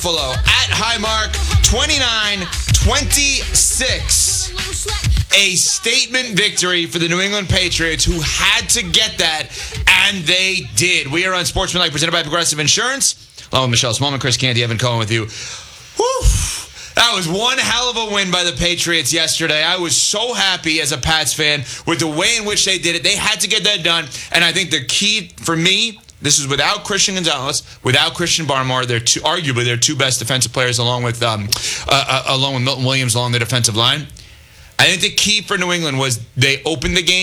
Buffalo at Highmark, 29-26. A statement victory for the New England Patriots, who had to get that, and they did. We are on Sportsmanlike, presented by Progressive Insurance. Along with Michelle Smallman, Chris Canty, Evan Cohen with you. Whew. That was one hell of a win by the Patriots yesterday. I was so happy as a Pats fan with the way in which they did it. They had to get that done. And I think the key for me, this is without Christian Gonzalez, without Christian Barmore. They're arguably their two best defensive players, along with Milton Williams along the defensive line. I think the key for New England was they opened the game